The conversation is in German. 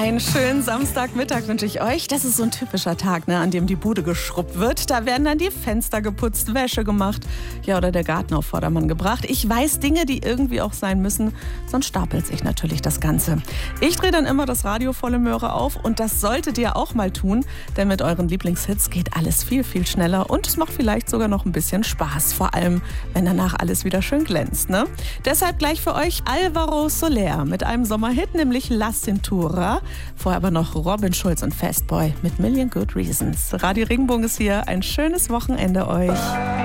Einen schönen Samstagmittag wünsche ich euch. Das ist so ein typischer Tag, an dem die Bude geschrubbt wird. Da werden dann die Fenster geputzt, Wäsche gemacht, ja, oder der Garten auf Vordermann gebracht. Ich weiß Dinge, die irgendwie auch sein müssen, sonst stapelt sich natürlich das Ganze. Ich drehe dann immer das Radio volle Möhre auf und das solltet ihr auch mal tun, denn mit euren Lieblingshits geht alles viel, viel schneller und es macht vielleicht sogar noch ein bisschen Spaß, vor allem, wenn danach alles wieder schön glänzt, ne? Deshalb gleich für euch Alvaro Soler mit einem Sommerhit, nämlich La Cintura. Vorher aber noch Robin Schulz und Fastboy mit Million Good Reasons. Radio Regenbogen ist hier. Ein schönes Wochenende euch.